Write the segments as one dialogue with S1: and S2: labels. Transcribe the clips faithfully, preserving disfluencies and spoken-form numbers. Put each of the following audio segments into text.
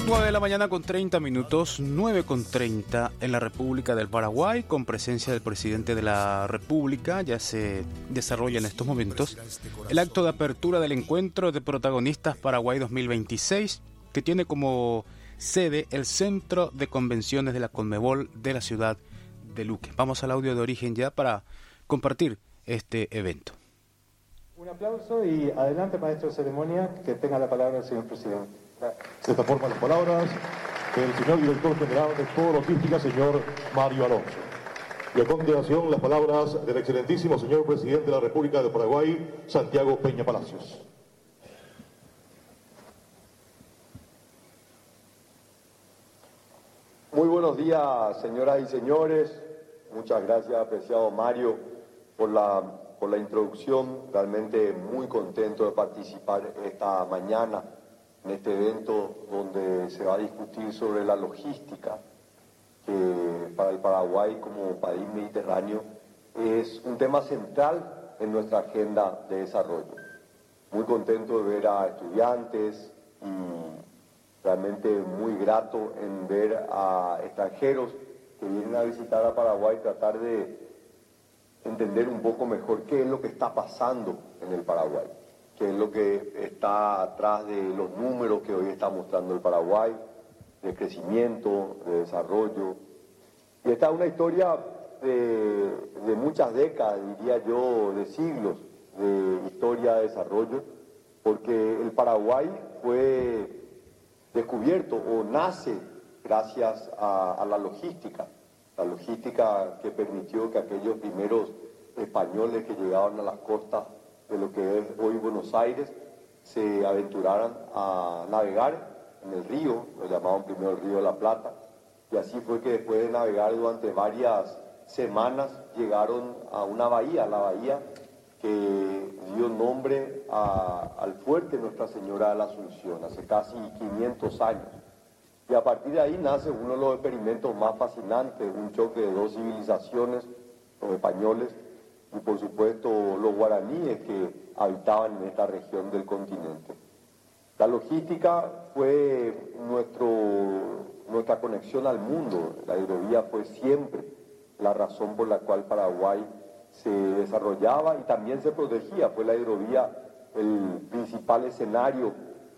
S1: nueve de la mañana con treinta minutos, nueve con treinta en la República del Paraguay, con presencia del presidente de la República. Ya se desarrolla en estos momentos el acto de apertura del encuentro de protagonistas Paraguay dos mil veintiséis, que tiene como sede el Centro de Convenciones de la Conmebol de la ciudad de Luque. Vamos al audio de origen ya para compartir este evento.
S2: Un aplauso y adelante, maestro de ceremonia, que tenga la palabra el señor presidente.
S3: De esta forma las palabras del señor director general de Expo Logística, señor Mario Alonso. Y a continuación las palabras del excelentísimo señor presidente de la República del Paraguay, Santiago Peña Palacios.
S4: Muy buenos días, señoras y señores. Muchas gracias, apreciado Mario, por la, por la introducción. Realmente muy contento de participar esta mañana en este evento donde se va a discutir sobre la logística, que para el Paraguay como país mediterráneo es un tema central en nuestra agenda de desarrollo. Muy contento de ver a estudiantes y realmente muy grato en ver a extranjeros que vienen a visitar a Paraguay y tratar de entender un poco mejor qué es lo que está pasando en el Paraguay, qué es lo que está atrás de los números que hoy está mostrando el Paraguay, de crecimiento, de desarrollo. Y esta es una historia de, de muchas décadas, diría yo, de siglos de historia de desarrollo, porque el Paraguay fue descubierto o nace gracias a, a la logística, la logística que permitió que aquellos primeros españoles que llegaban a las costas de lo que es hoy Buenos Aires se aventuraran a navegar en el río, lo llamaban primero el Río de la Plata, y así fue que después de navegar durante varias semanas llegaron a una bahía, la bahía que dio nombre a, al fuerte Nuestra Señora de la Asunción, hace casi quinientos años. Y a partir de ahí nace uno de los experimentos más fascinantes, un choque de dos civilizaciones, los españoles y por supuesto los guaraníes que habitaban en esta región del continente. La logística fue nuestro, nuestra conexión al mundo, la hidrovía fue siempre la razón por la cual Paraguay se desarrollaba y también se protegía, fue la hidrovía el principal escenario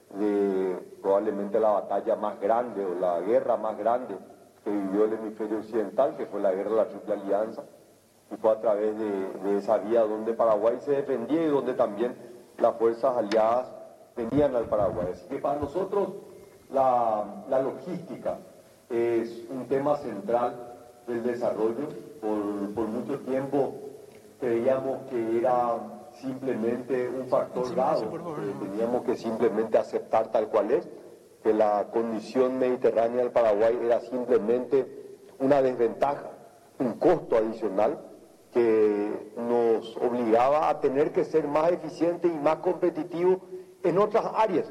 S4: de probablemente la batalla más grande o la guerra más grande que vivió el hemisferio occidental, que fue la guerra de la Triple Alianza, y fue a través de, de esa vía donde Paraguay se defendía y donde también las fuerzas aliadas venían al Paraguay. Así que para nosotros la, la logística es un tema central del desarrollo. Por, por mucho tiempo creíamos que era simplemente un factor dado, que teníamos que simplemente aceptar tal cual es, que la condición mediterránea del Paraguay era simplemente una desventaja, un costo adicional que nos obligaba a tener que ser más eficientes y más competitivos en otras áreas.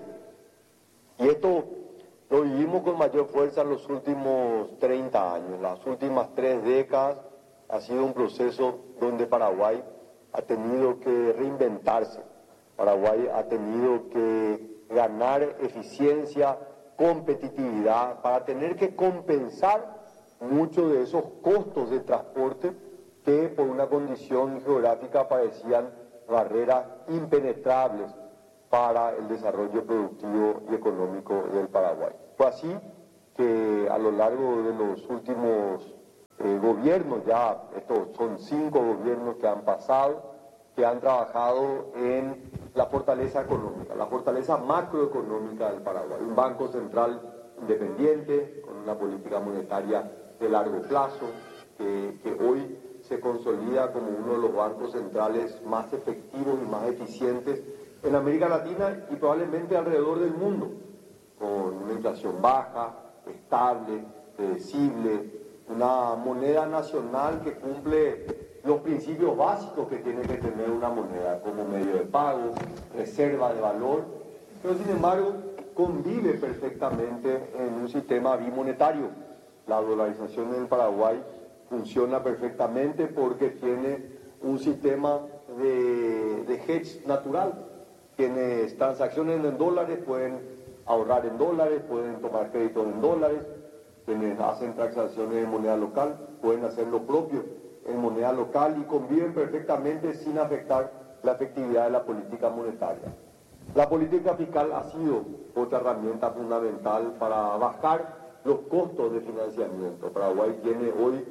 S4: Y esto lo vivimos con mayor fuerza en los últimos treinta años, las últimas tres décadas ha sido un proceso donde Paraguay ha tenido que reinventarse, Paraguay ha tenido que ganar eficiencia, competitividad, para tener que compensar muchos de esos costos de transporte que por una condición geográfica parecían barreras impenetrables para el desarrollo productivo y económico del Paraguay. Fue así que a lo largo de los últimos eh, gobiernos, ya estos son cinco gobiernos que han pasado, que han trabajado en la fortaleza económica, la fortaleza macroeconómica del Paraguay, un banco central independiente, con una política monetaria de largo plazo, que, que hoy se consolida como uno de los bancos centrales más efectivos y más eficientes en América Latina y probablemente alrededor del mundo, con una inflación baja, estable, predecible, una moneda nacional que cumple los principios básicos que tiene que tener una moneda, como medio de pago, reserva de valor, pero sin embargo convive perfectamente en un sistema bimonetario. La dolarización en el Paraguay funciona perfectamente porque tiene un sistema de, de hedge natural. Quienes transaccionen en dólares pueden ahorrar en dólares, pueden tomar créditos en dólares, quienes hacen transacciones en moneda local pueden hacer lo propio en moneda local y conviven perfectamente sin afectar la efectividad de la política monetaria. La política fiscal ha sido otra herramienta fundamental para bajar los costos de financiamiento. Paraguay tiene hoy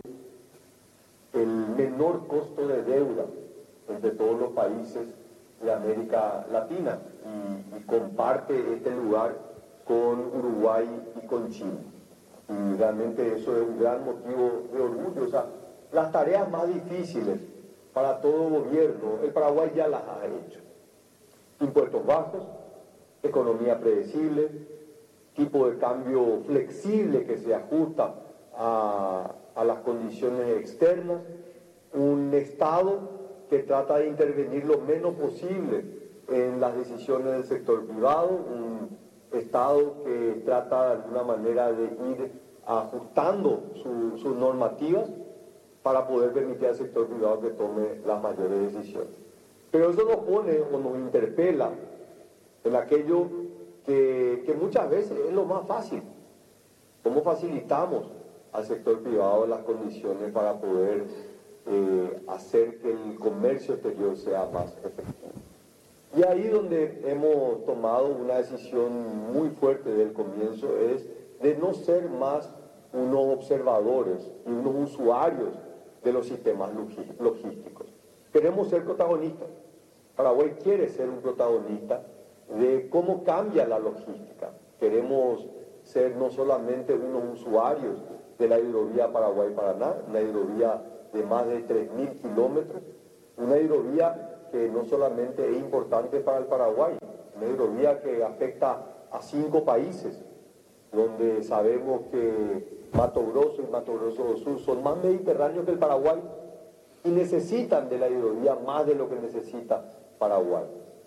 S4: el menor costo de deuda entre todos los países de América Latina y, y comparte este lugar con Uruguay y con Chile. Y realmente eso es un gran motivo de orgullo. O sea, las tareas más difíciles para todo gobierno, el Paraguay ya las ha hecho. Impuestos bajos, economía predecible, tipo de cambio flexible que se ajusta a, a las condiciones externas, un Estado que trata de intervenir lo menos posible en las decisiones del sector privado, un Estado que trata de alguna manera de ir ajustando su, sus normativas para poder permitir al sector privado que tome las mayores decisiones. Pero eso nos pone o nos interpela en aquello que, que muchas veces es lo más fácil. ¿Cómo facilitamos al sector privado las condiciones para poder eh, hacer que el comercio exterior sea más efectivo? Y ahí donde hemos tomado una decisión muy fuerte desde el comienzo es de no ser más unos observadores y unos usuarios de los sistemas logísticos. Queremos ser protagonistas. Paraguay quiere ser un protagonista de cómo cambia la logística. Queremos ser no solamente unos usuarios de la hidrovía Paraguay-Paraná, una hidrovía de más de tres mil kilómetros, una hidrovía que no solamente es importante para el Paraguay, una hidrovía que afecta a cinco países, donde sabemos que Mato Grosso y Mato Grosso do Sul son más mediterráneos que el Paraguay y necesitan de la hidrovía más de lo que necesita Paraguay.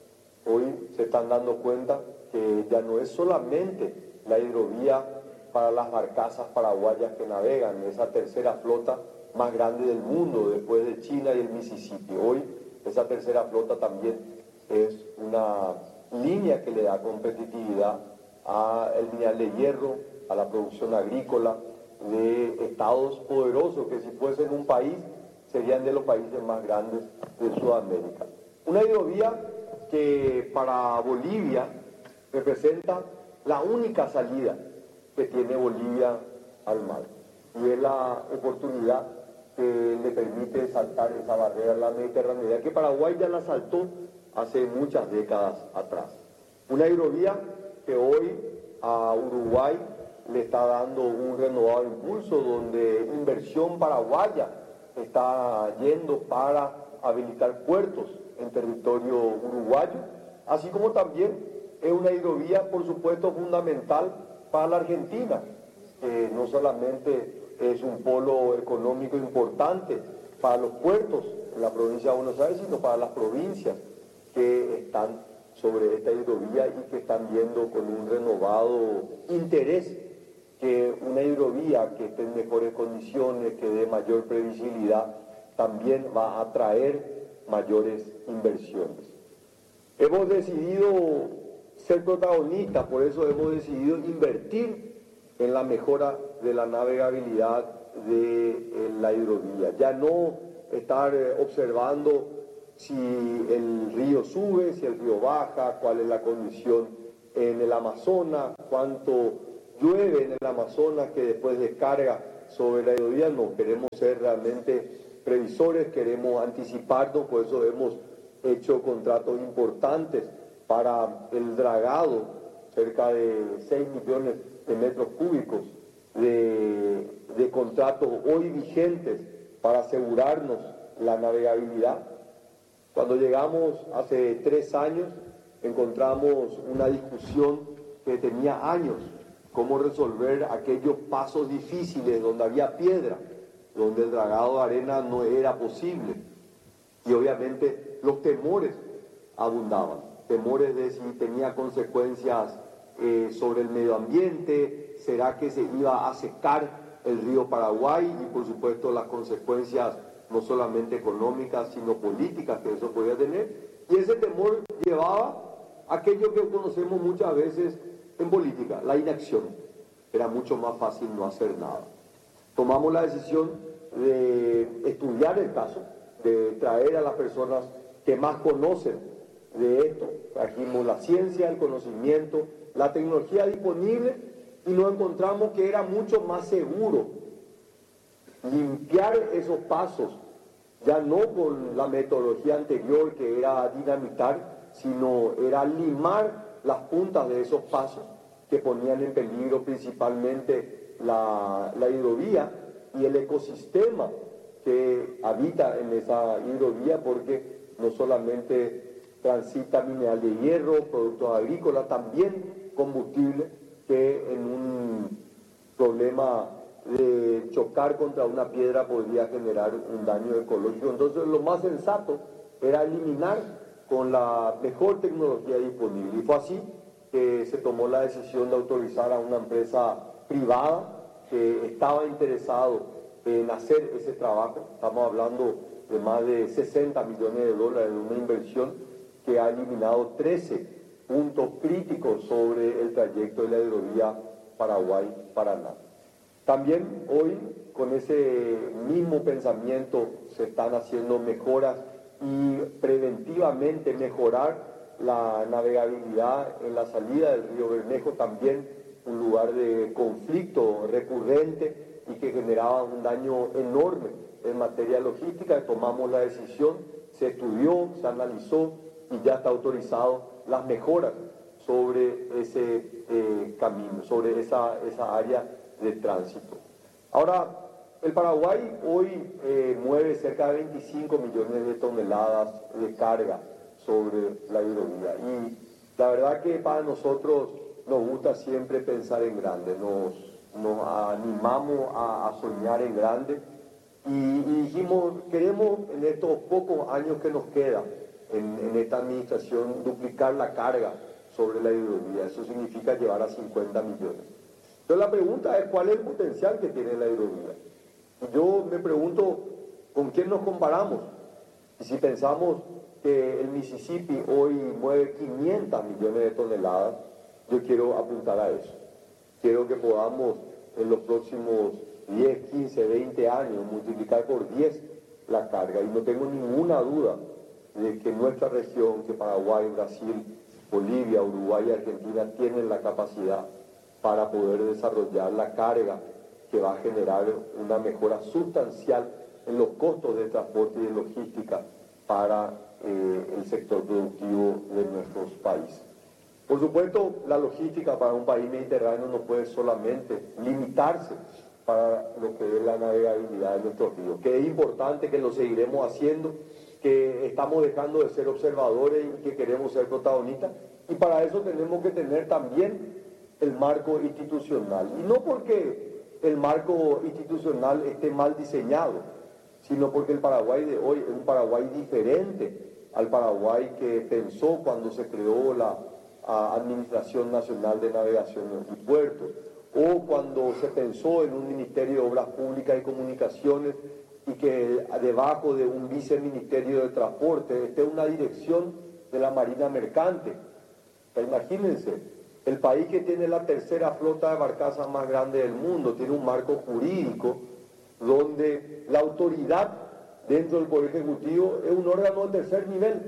S4: Hoy se están dando cuenta que ya no es solamente la hidrovía para las barcazas paraguayas que navegan, esa tercera flota más grande del mundo después de China y el Mississippi. Hoy esa tercera flota también es una línea que le da competitividad al mineral de hierro, a la producción agrícola de estados poderosos que si fuesen un país serían de los países más grandes de Sudamérica. Una hidrovía que para Bolivia representa la única salida que tiene Bolivia al mar y es la oportunidad que le permite saltar esa barrera a la Mediterránea, que Paraguay ya la saltó hace muchas décadas atrás. Una hidrovía que hoy a Uruguay le está dando un renovado impulso, donde inversión paraguaya está yendo para habilitar puertos en territorio uruguayo, así como también es una hidrovía, por supuesto, fundamental para la Argentina, que no solamente es un polo económico importante para los puertos en la provincia de Buenos Aires, sino para las provincias que están sobre esta hidrovía y que están viendo con un renovado interés que una hidrovía que esté en mejores condiciones, que dé mayor previsibilidad, también va a atraer mayores inversiones. Hemos decidido ser protagonistas, por eso hemos decidido invertir en la mejora de la navegabilidad de la hidrovía. Ya no estar observando si el río sube, si el río baja, cuál es la condición en el Amazonas, cuánto llueve en el Amazonas que después descarga sobre la hidrovía. No, queremos ser realmente previsores, queremos anticiparnos, por eso hemos hecho contratos importantes para el dragado, cerca de seis millones de metros cúbicos de, de contratos hoy vigentes para asegurarnos la navegabilidad. Cuando llegamos hace tres años, encontramos una discusión que tenía años, cómo resolver aquellos pasos difíciles donde había piedra, donde el dragado de arena no era posible. Y obviamente los temores abundaban, temores de si tenía consecuencias eh, sobre el medio ambiente, será que se iba a secar el río Paraguay y por supuesto las consecuencias no solamente económicas sino políticas que eso podía tener. Y ese temor llevaba a aquello que conocemos muchas veces en política, la inacción. Era mucho más fácil no hacer nada. Tomamos la decisión de estudiar el caso, de traer a las personas que más conocen de esto. Trajimos la ciencia, el conocimiento, la tecnología disponible y nos encontramos que era mucho más seguro limpiar esos pasos, ya no con la metodología anterior que era dinamitar, sino era limar las puntas de esos pasos que ponían en peligro principalmente la, la hidrovía y el ecosistema que habita en esa hidrovía, porque no solamente transita mineral de hierro, productos agrícolas, también combustible, que en un problema de chocar contra una piedra podría generar un daño ecológico. Entonces lo más sensato era eliminar con la mejor tecnología disponible, y fue así que se tomó la decisión de autorizar a una empresa privada que estaba interesado en hacer ese trabajo. Estamos hablando de más de sesenta millones de dólares de una inversión que ha eliminado trece puntos críticos sobre el trayecto de la hidrovía Paraguay-Paraná. También hoy, con ese mismo pensamiento, se están haciendo mejoras y preventivamente mejorar la navegabilidad en la salida del río Bermejo, también un lugar de conflicto recurrente y que generaba un daño enorme en materia logística. Tomamos la decisión, se estudió, se analizó y ya está autorizado las mejoras sobre ese eh, camino, sobre esa, esa área de tránsito. Ahora, el Paraguay hoy eh, mueve cerca de veinticinco millones de toneladas de carga sobre la hidrovía, y la verdad que para nosotros nos gusta siempre pensar en grande, nos, nos animamos a, a soñar en grande y, y dijimos, queremos en estos pocos años que nos quedan en, en esta administración duplicar la carga sobre la hidrovía. Eso significa llevar a cincuenta millones. Entonces la pregunta es, ¿cuál es el potencial que tiene la hidrovía? Y yo me pregunto, ¿con quién nos comparamos? Y si pensamos que el Mississippi hoy mueve quinientos millones de toneladas, yo quiero apuntar a eso. Quiero que podamos en los próximos diez, quince, veinte años multiplicar por diez la carga, y no tengo ninguna duda de que nuestra región, que Paraguay, Brasil, Bolivia, Uruguay y Argentina tienen la capacidad para poder desarrollar la carga que va a generar una mejora sustancial en los costos de transporte y de logística para eh, el sector productivo de nuestros países. Por supuesto, la logística para un país mediterráneo no puede solamente limitarse para lo que es la navegabilidad de nuestros ríos, que es importante, que lo seguiremos haciendo, que estamos dejando de ser observadores y que queremos ser protagonistas, y para eso tenemos que tener también el marco institucional, y no porque el marco institucional esté mal diseñado, sino porque el Paraguay de hoy es un Paraguay diferente al Paraguay que pensó cuando se creó la a, Administración Nacional de Navegación y Puertos, o cuando se pensó en un Ministerio de Obras Públicas y Comunicaciones y que debajo de un viceministerio de Transporte esté una dirección de la Marina Mercante. Pero imagínense, el país que tiene la tercera flota de barcazas más grande del mundo tiene un marco jurídico donde la autoridad dentro del Poder Ejecutivo es un órgano de tercer nivel.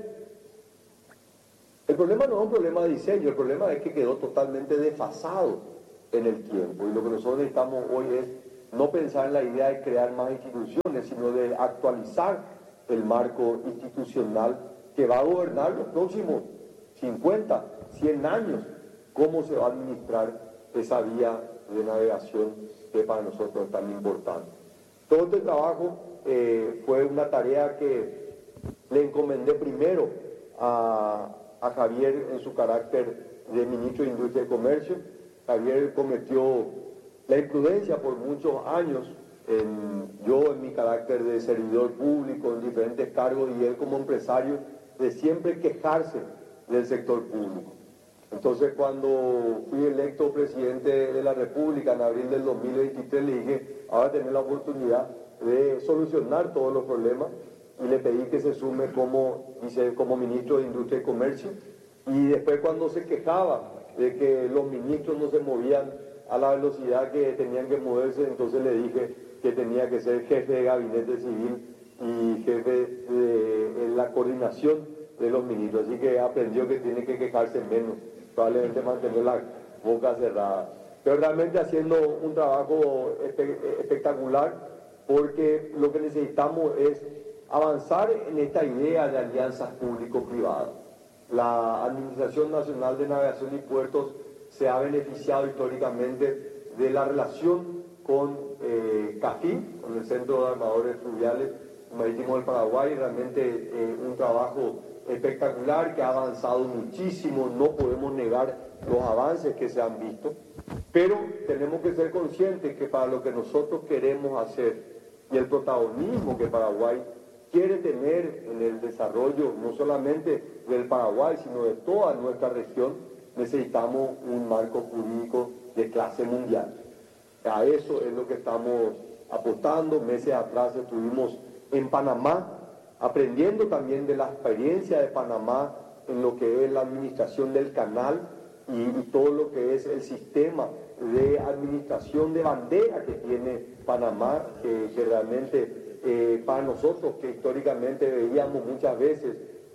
S4: El problema no es un problema de diseño, el problema es que quedó totalmente desfasado en el tiempo, y lo que nosotros necesitamos hoy es no pensar en la idea de crear más instituciones, sino de actualizar el marco institucional que va a gobernar los próximos cincuenta, cien años, cómo se va a administrar esa vía de navegación que para nosotros es tan importante. Todo este trabajo eh, fue una tarea que le encomendé primero a, a Javier en su carácter de ministro de Industria y Comercio. Javier cometió la imprudencia por muchos años, en, yo en mi carácter de servidor público en diferentes cargos y él como empresario, de siempre quejarse del sector público. Entonces, cuando fui electo presidente de la República en abril del dos mil veintitrés, le dije, ahora tener la oportunidad de solucionar todos los problemas, y le pedí que se sume como, dice, como ministro de Industria y Comercio. Y después, cuando se quejaba de que los ministros no se movían a la velocidad que tenían que moverse, entonces le dije que tenía que ser jefe de gabinete civil y jefe de, de la coordinación de los ministros, así que aprendió que tiene que quejarse menos, probablemente mantener la boca cerrada, pero realmente haciendo un trabajo espe espectacular, porque lo que necesitamos es avanzar en esta idea de alianzas público-privadas. La Administración Nacional de Navegación y Puertos se ha beneficiado históricamente de la relación con eh, CAFIM, con el Centro de Armadores Fluviales Marítimos del Paraguay, realmente eh, un trabajo espectacular que ha avanzado muchísimo, no podemos negar los avances que se han visto, pero tenemos que ser conscientes que para lo que nosotros queremos hacer y el protagonismo que Paraguay quiere tener en el desarrollo no solamente del Paraguay, sino de toda nuestra región, necesitamos un marco jurídico de clase mundial. A eso es lo que estamos apostando. Meses atrás estuvimos en Panamá, aprendiendo también de la experiencia de Panamá en lo que es la administración del canal y, y todo lo que es el sistema de administración de bandera que tiene Panamá, que, que realmente eh, para nosotros, que históricamente veíamos muchas veces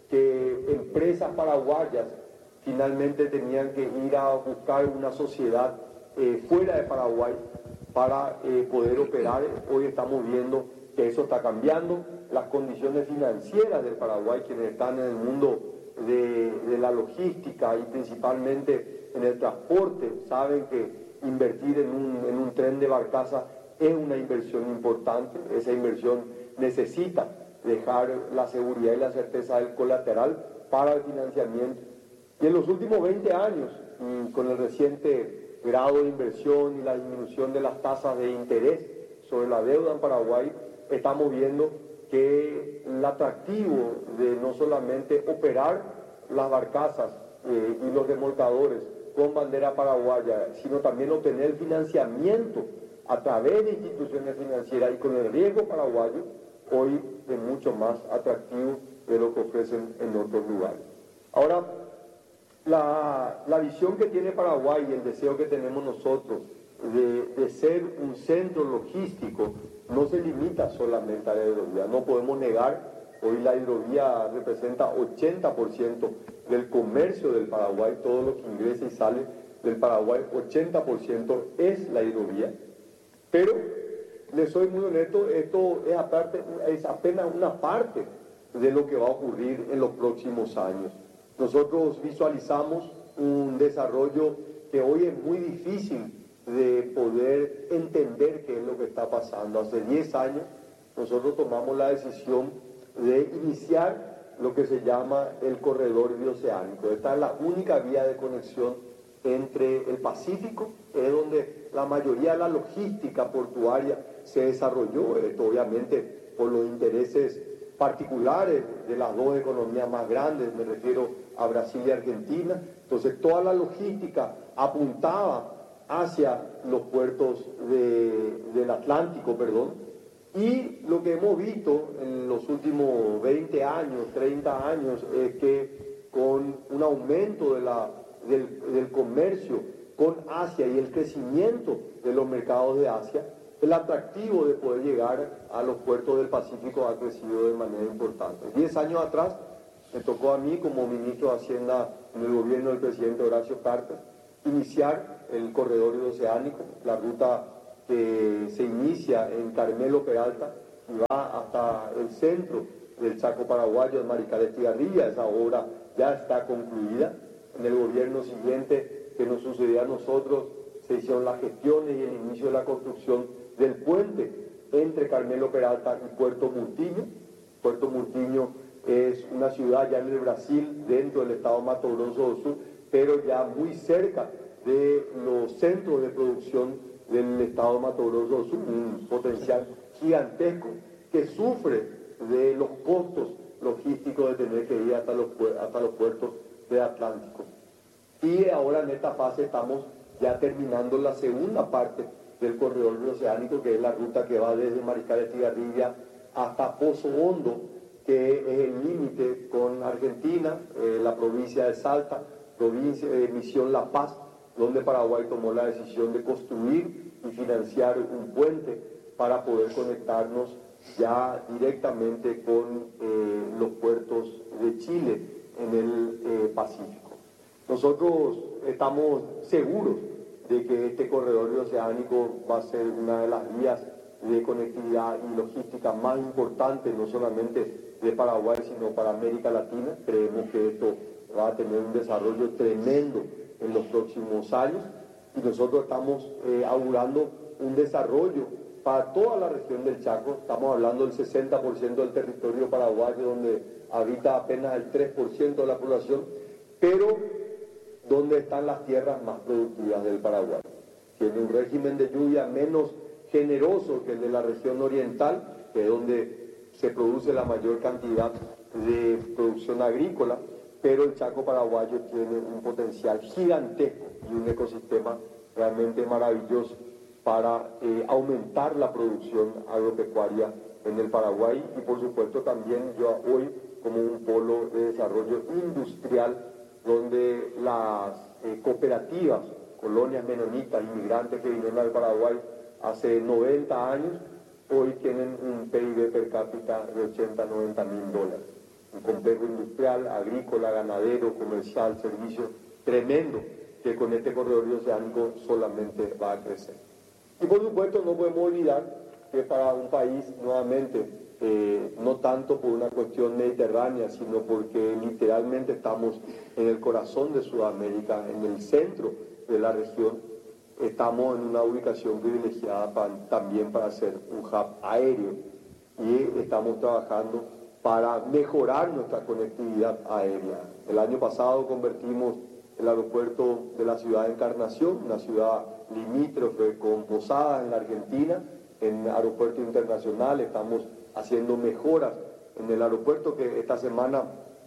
S4: que empresas paraguayas finalmente tenían que ir a buscar una sociedad eh, fuera de Paraguay para eh, poder operar. Hoy estamos viendo que eso está cambiando. Las condiciones financieras del Paraguay, quienes están en el mundo de, de la logística y principalmente en el transporte, saben que invertir en un, en un tren de barcaza es una inversión importante. Esa inversión necesita dejar la seguridad y la certeza del colateral para el financiamiento. Y en los últimos veinte años, y con el reciente grado de inversión y la disminución de las tasas de interés sobre la deuda en Paraguay, estamos viendo que el atractivo de no solamente operar las barcazas eh, y los remolcadores con bandera paraguaya, sino también obtener financiamiento a través de instituciones financieras y con el riesgo paraguayo, hoy es mucho más atractivo de lo que ofrecen en otros lugares. Ahora, la, la visión que tiene Paraguay y el deseo que tenemos nosotros de, de ser un centro logístico no se limita solamente a la hidrovía. No podemos negar, hoy la hidrovía representa ochenta por ciento del comercio del Paraguay, todo lo que ingresa y sale del Paraguay, ochenta por ciento es la hidrovía. Pero, les soy muy honesto, esto es, aparte, es apenas una parte de lo que va a ocurrir en los próximos años. Nosotros visualizamos un desarrollo que hoy es muy difícil de poder entender qué es lo que está pasando. Hace diez años nosotros tomamos la decisión de iniciar lo que se llama el corredor bioceánico. Esta es la única vía de conexión entre el Pacífico, es donde la mayoría de la logística portuaria se desarrolló, esto obviamente por los intereses particulares de las dos economías más grandes, me refiero a Brasil y Argentina. Entonces toda la logística apuntaba hacia los puertos de, del Atlántico, perdón, y lo que hemos visto en los últimos veinte años, treinta años, es que con un aumento de la, del, del comercio con Asia y el crecimiento de los mercados de Asia, el atractivo de poder llegar a los puertos del Pacífico ha crecido de manera importante. Diez años atrás me tocó a mí, como ministro de Hacienda en el gobierno del presidente Horacio Cartes, iniciar el corredor oceánico, la ruta que se inicia en Carmelo Peralta y va hasta el centro del Chaco paraguayo de Mariscal Estigarribia. Esa obra ya está concluida. En el gobierno siguiente que nos sucedió a nosotros se hicieron las gestiones y el inicio de la construcción del puente entre Carmelo Peralta y Puerto Murtiño. Puerto Murtiño es una ciudad ya en el Brasil, dentro del estado Mato Grosso do Sul, pero ya muy cerca de los centros de producción del estado Mato Grosso do Sul, un potencial gigantesco que sufre de los costos logísticos de tener que ir hasta los, hasta los puertos del Atlántico. Y ahora en esta fase estamos ya terminando la segunda parte del corredor oceánico, que es la ruta que va desde Mariscal Estigarribia hasta Pozo Hondo, que es el límite con Argentina, eh, la provincia de Salta, provincia, eh, Misión La Paz, donde Paraguay tomó la decisión de construir y financiar un puente para poder conectarnos ya directamente con eh, los puertos de Chile en el eh, Pacífico. Nosotros estamos seguros de que este corredor oceánico va a ser una de las vías de conectividad y logística más importantes, no solamente de Paraguay, sino para América Latina. Creemos que esto va a tener un desarrollo tremendo en los próximos años y nosotros estamos eh, augurando un desarrollo para toda la región del Chaco. Estamos hablando del sesenta por ciento del territorio paraguayo, donde habita apenas el tres por ciento de la población, pero donde están las tierras más productivas del Paraguay. Tiene un régimen de lluvia menos generoso que el de la región oriental, que es donde se produce la mayor cantidad de producción agrícola, pero el Chaco paraguayo tiene un potencial gigantesco y un ecosistema realmente maravilloso para eh, aumentar la producción agropecuaria en el Paraguay y por supuesto también yo hoy como un polo de desarrollo industrial donde las eh, cooperativas, colonias menonitas, inmigrantes que vinieron al Paraguay hace noventa años, hoy tienen un P I B per cápita de ochenta, noventa mil dólares. Un complejo industrial, agrícola, ganadero, comercial, servicio tremendo que con este corredor oceánico solamente va a crecer. Y por supuesto no podemos olvidar que para un país, nuevamente, eh, no tanto por una cuestión mediterránea, sino porque literalmente estamos en el corazón de Sudamérica, en el centro de la región, estamos en una ubicación privilegiada para, también para hacer un hub aéreo y estamos trabajando para mejorar nuestra conectividad aérea. El año pasado convertimos el aeropuerto de la ciudad de Encarnación, una ciudad limítrofe con Posadas en la Argentina, en aeropuerto internacional. Estamos haciendo mejoras en el aeropuerto que esta semana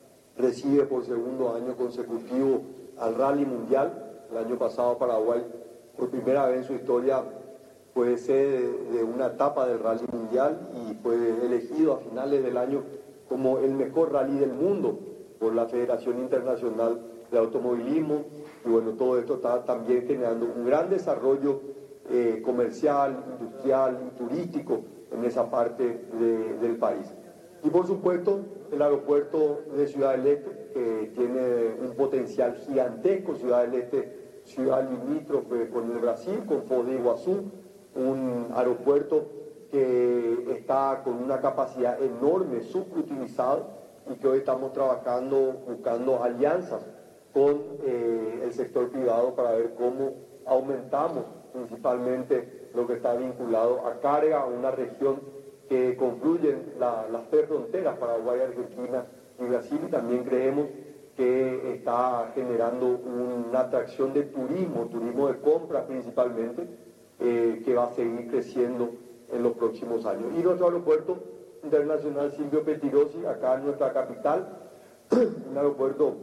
S4: recibe por segundo año consecutivo al Rally Mundial. El año pasado Paraguay, por primera vez en su historia, fue sede de una etapa del Rally Mundial y fue elegido a finales del año como el mejor rally del mundo por la Federación Internacional de Automovilismo. Y bueno, todo esto está también generando un gran desarrollo eh, comercial, industrial y turístico en esa parte de, del país. Y por supuesto, el aeropuerto de Ciudad del Este, que tiene un potencial gigantesco. Ciudad del Este, ciudad limítrofe con el Brasil, con Foz de Iguazú, un aeropuerto que está con una capacidad enorme, subutilizado, y que hoy estamos trabajando, buscando alianzas con eh, el sector privado para ver cómo aumentamos principalmente lo que está vinculado a carga, a una región que confluyen la, las tres fronteras, Paraguay, Argentina y Brasil, y también creemos que está generando una atracción de turismo, turismo de compra principalmente, eh, que va a seguir creciendo en los próximos años. Y nuestro aeropuerto internacional Silvio Pettirossi, acá en nuestra capital, un aeropuerto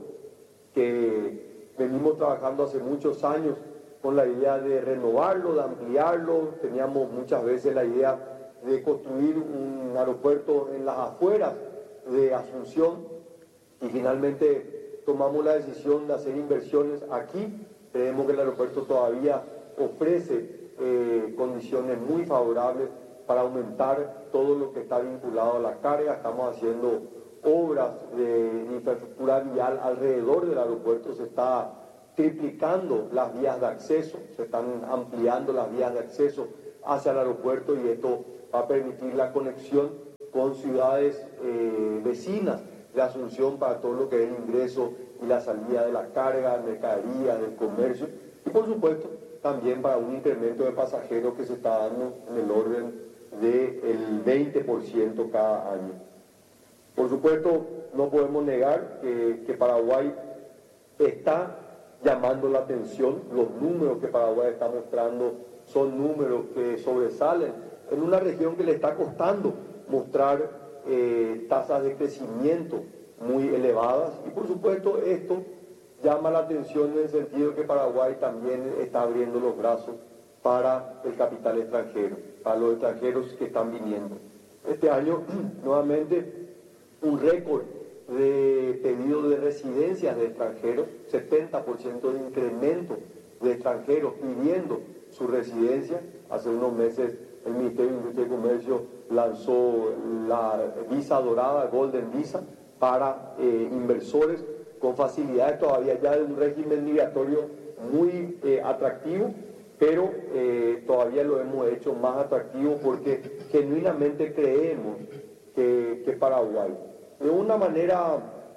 S4: que venimos trabajando hace muchos años con la idea de renovarlo, de ampliarlo. Teníamos muchas veces la idea de construir un aeropuerto en las afueras de Asunción y finalmente tomamos la decisión de hacer inversiones aquí. Creemos que el aeropuerto todavía ofrece eh, condiciones muy favorables para aumentar todo lo que está vinculado a la carga. Estamos haciendo obras de infraestructura vial alrededor del aeropuerto, se está triplicando las vías de acceso, se están ampliando las vías de acceso hacia el aeropuerto y esto va a permitir la conexión con ciudades eh, vecinas de Asunción para todo lo que es el ingreso y la salida de la carga, mercadería, del comercio y por supuesto también para un incremento de pasajeros que se está dando en el orden del veinte por ciento cada año. Por supuesto, no podemos negar que, que Paraguay está llamando la atención. Los números que Paraguay está mostrando son números que sobresalen en una región que le está costando mostrar eh, tasas de crecimiento muy elevadas. Y por supuesto, esto llama la atención en el sentido que Paraguay también está abriendo los brazos para el capital extranjero, para los extranjeros que están viniendo. Este año, nuevamente, un récord de pedidos de residencias de extranjeros, setenta por ciento de incremento de extranjeros pidiendo su residencia. Hace unos meses el Ministerio de Industria y Comercio lanzó la visa dorada, Golden Visa, para eh, inversores con facilidades todavía ya de un régimen migratorio muy eh, atractivo, pero eh, todavía lo hemos hecho más atractivo porque genuinamente creemos que, que Paraguay, de una manera,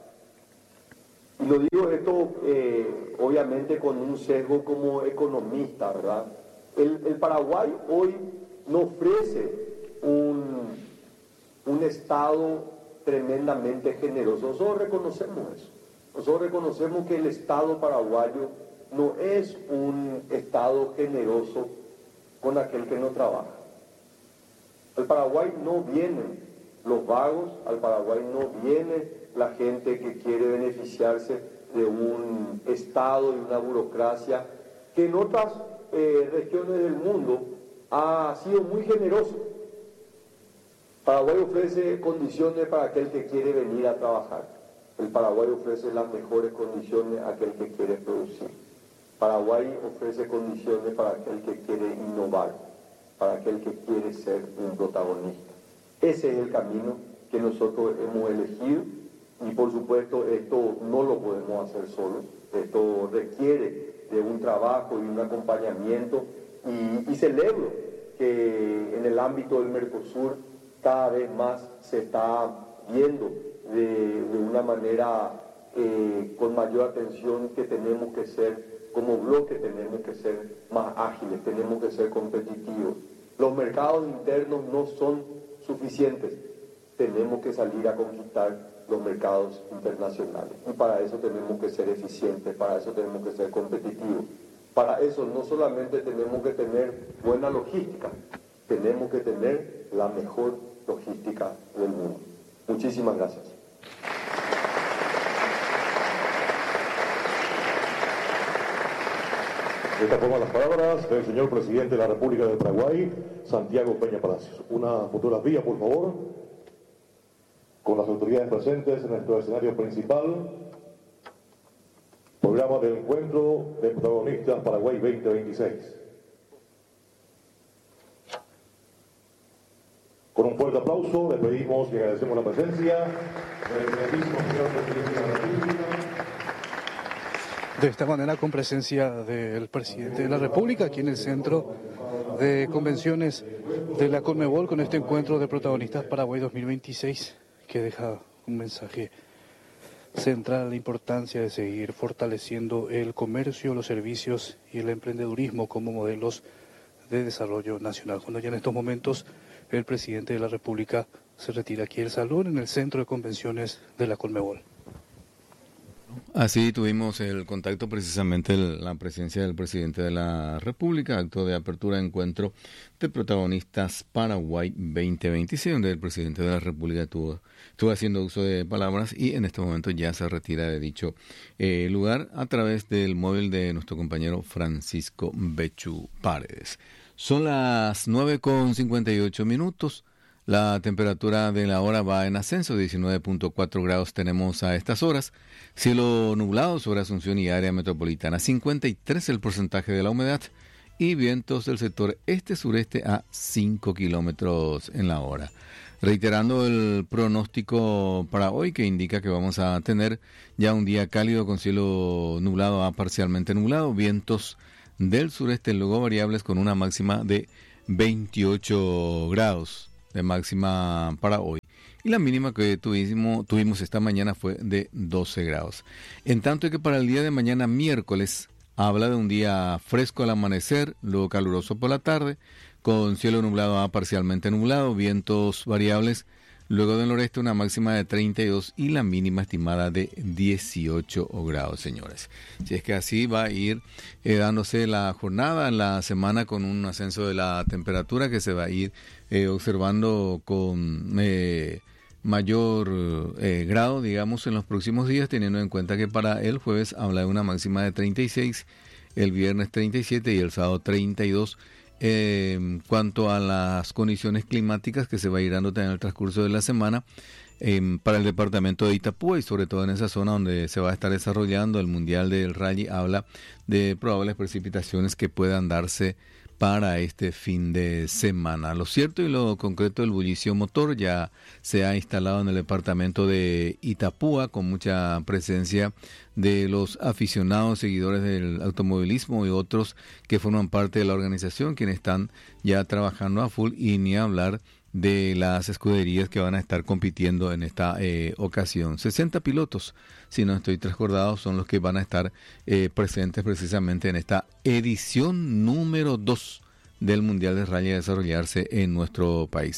S4: y lo digo esto eh, obviamente con un sesgo como economista, ¿verdad? El, el Paraguay hoy no ofrece un, un Estado tremendamente generoso. Nosotros reconocemos eso. Nosotros reconocemos que el Estado paraguayo no es un Estado generoso con aquel que no trabaja. Al Paraguay no vienen los vagos, al Paraguay no viene la gente que quiere beneficiarse de un Estado y una burocracia que en otras eh, regiones del mundo ha sido muy generoso. Paraguay ofrece condiciones para aquel que quiere venir a trabajar. El Paraguay ofrece las mejores condiciones a aquel que quiere producir. Paraguay ofrece condiciones para aquel que quiere innovar, para aquel que quiere ser un protagonista. Ese es el camino que nosotros hemos elegido y por supuesto esto no lo podemos hacer solos. Esto requiere de un trabajo y un acompañamiento y, y celebro que en el ámbito del Mercosur cada vez más se está viendo de, de una manera eh, con mayor atención que tenemos que ser, como bloque tenemos que ser más ágiles, tenemos que ser competitivos. Los mercados internos no son suficientes, tenemos que salir a conquistar los mercados internacionales y para eso tenemos que ser eficientes, para eso tenemos que ser competitivos. Para eso no solamente tenemos que tener buena logística, tenemos que tener la mejor logística del mundo. Muchísimas gracias.
S3: De esta forma las palabras del señor presidente de la República del Paraguay, Santiago Peña Palacios. Una fotografía, por favor, con las autoridades presentes en nuestro escenario principal. Programa del encuentro de protagonistas Paraguay veinte veintiséis. Con un fuerte aplauso le pedimos y agradecemos la presencia del excelentísimo señor presidente de la República.
S1: De esta manera, con presencia del presidente de la República aquí en el centro de convenciones de la Conmebol, con este encuentro de protagonistas Paraguay dos mil veintiséis, que deja un mensaje central, la importancia de seguir fortaleciendo el comercio, los servicios y el emprendedurismo como modelos de desarrollo nacional. Cuando ya en estos momentos el presidente de la República se retira aquí del salón en el centro de convenciones de la Conmebol.
S5: Así tuvimos el contacto, precisamente el, la presencia del presidente de la República, acto de apertura de encuentro de protagonistas Paraguay veinte veintiséis, donde el presidente de la República estuvo, estuvo haciendo uso de palabras y en este momento ya se retira de dicho eh, lugar a través del móvil de nuestro compañero Francisco Bechu Paredes. Son las nueve con cincuenta y ocho minutos. La temperatura de la hora va en ascenso, diecinueve punto cuatro grados tenemos a estas horas. Cielo nublado sobre Asunción y área metropolitana, cincuenta y tres el porcentaje de la humedad y vientos del sector este-sureste a cinco kilómetros en la hora. Reiterando el pronóstico para hoy que indica que vamos a tener ya un día cálido con cielo nublado a parcialmente nublado, vientos del sureste luego variables con una máxima de veintiocho grados. De máxima para hoy. Y la mínima que tuvimos, tuvimos esta mañana fue de doce grados. En tanto que para el día de mañana, miércoles, habla de un día fresco al amanecer, luego caluroso por la tarde, con cielo nublado a parcialmente nublado, vientos variables, luego del noreste una máxima de treinta y dos y la mínima estimada de dieciocho grados, señores. Si es que así va a ir eh, dándose la jornada en la semana con un ascenso de la temperatura que se va a ir eh, observando con eh, mayor eh, grado, digamos, en los próximos días, teniendo en cuenta que para el jueves habla de una máxima de treinta y seis, el viernes treinta y siete y el sábado treinta y dos. En eh, cuanto a las condiciones climáticas que se va a ir dando en el transcurso de la semana, eh, para el departamento de Itapúa y sobre todo en esa zona donde se va a estar desarrollando el Mundial del Rally. Habla de probables precipitaciones que puedan darse para este fin de semana. Lo cierto y lo concreto, el bullicio motor ya se ha instalado en el departamento de Itapúa con mucha presencia de los aficionados, seguidores del automovilismo y otros que forman parte de la organización, quienes están ya trabajando a full, y ni hablar de las escuderías que van a estar compitiendo en esta eh, ocasión. sesenta pilotos, si no estoy transcordado, son los que van a estar eh, presentes precisamente en esta edición número dos del Mundial de Rally a desarrollarse en nuestro país,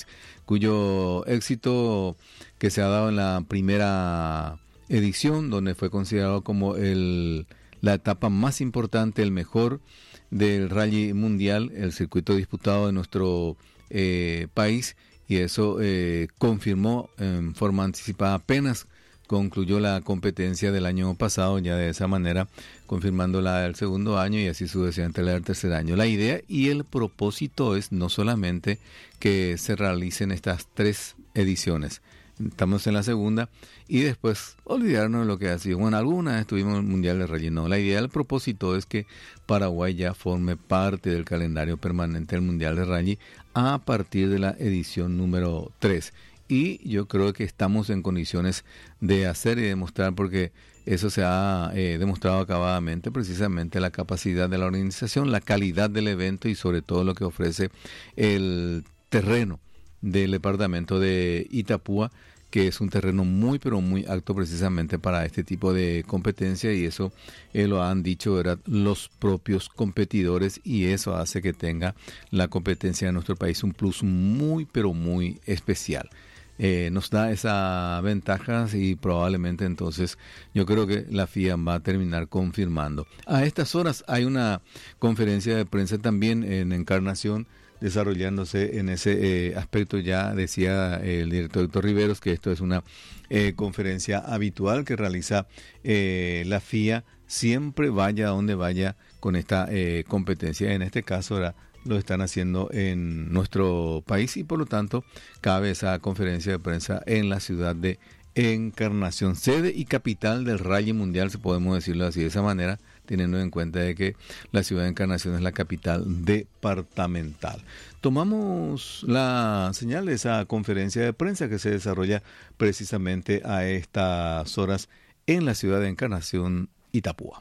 S5: cuyo éxito que se ha dado en la primera edición, donde fue considerado como el, la etapa más importante, el mejor del Rally Mundial, el circuito disputado de nuestro eh, país, y eso eh, confirmó en forma anticipada apenas concluyó la competencia del año pasado, ya de esa manera confirmando la del segundo año y así sucesivamente la del tercer año. La idea y el propósito es no solamente que se realicen estas tres ediciones, estamos en la segunda, y después olvidarnos de lo que ha sido. Bueno, alguna vez tuvimos el Mundial de Rally, no. La idea, el propósito es que Paraguay ya forme parte del calendario permanente del Mundial de Rally a partir de la edición número tres. Y yo creo que estamos en condiciones de hacer y demostrar, porque eso se ha eh, demostrado acabadamente, precisamente la capacidad de la organización, la calidad del evento y sobre todo lo que ofrece el terreno del departamento de Itapúa, que es un terreno muy pero muy apto precisamente para este tipo de competencia, y eso eh, lo han dicho, ¿verdad?, los propios competidores, y eso hace que tenga la competencia de nuestro país un plus muy pero muy especial. Eh, nos da esa ventaja y probablemente entonces yo creo que la F I A va a terminar confirmando. A estas horas hay una conferencia de prensa también en Encarnación desarrollándose en ese eh, aspecto. Ya decía el director Héctor Riveros que esto es una eh, conferencia habitual que realiza eh, la F I A, siempre vaya a donde vaya con esta eh, competencia. En este caso ahora lo están haciendo en nuestro país y por lo tanto cabe esa conferencia de prensa en la ciudad de Encarnación, sede y capital del Rally Mundial, si podemos decirlo así de esa manera, teniendo en cuenta de que la ciudad de Encarnación es la capital departamental. Tomamos la señal de esa conferencia de prensa que se desarrolla precisamente a estas horas en la ciudad de Encarnación, Itapúa.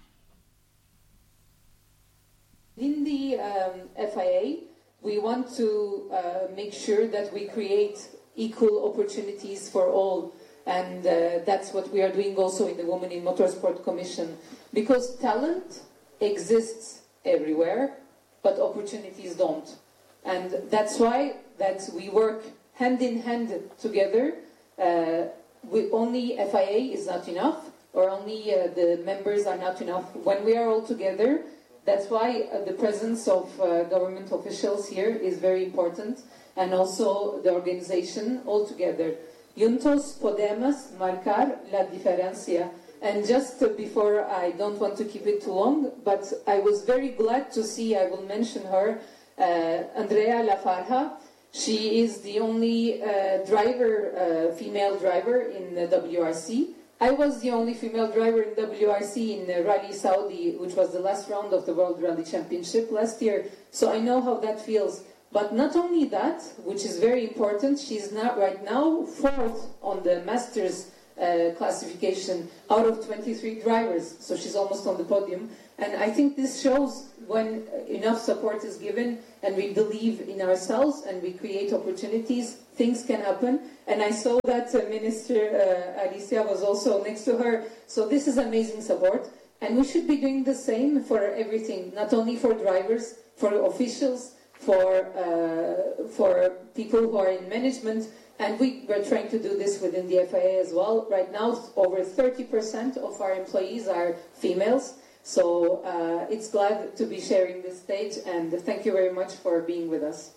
S6: In the um, F I A, we want to uh, make sure that we create equal opportunities for all, and uh, that's what we are doing also in the Women in Motorsport Commission, because talent exists everywhere, but opportunities don't. And that's why that we work hand in hand together. Uh, we, only F I A is not enough, or only uh, the members are not enough. When we are all together, that's why uh, the presence of uh, government officials here is very important, and also the organization all together. Juntos podemos marcar la diferencia. And just uh, before, I don't want to keep it too long, but I was very glad to see, I will mention her, uh, Andrea Lafarja. She is the only uh, driver, uh, female driver in the W R C. I was the only female driver in W R C in uh, Rally Saudi, which was the last round of the World Rally Championship last year. So I know how that feels. But not only that, which is very important, she's not right now fourth on the Masters uh, classification out of twenty-three drivers. So she's almost on the podium. And I think this shows when enough support is given and we believe in ourselves and we create opportunities, things can happen. And I saw that uh, Minister uh, Alicia was also next to her. So this is amazing support. And we should be doing the same for everything, not only for drivers, for officials, for uh, for people who are in management. And we were trying to do this within the F I A as well. Right now, over thirty percent of our employees are females. So uh, it's glad to be sharing this stage, and thank you very much for being with us.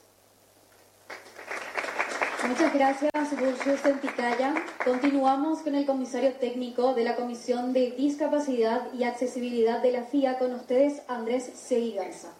S7: Muchas gracias, Burgos Ticaya. Continuamos con el comisario técnico de la Comisión de Discapacidad y Accesibilidad de la F I A, con ustedes, Andrés Seguí Garza.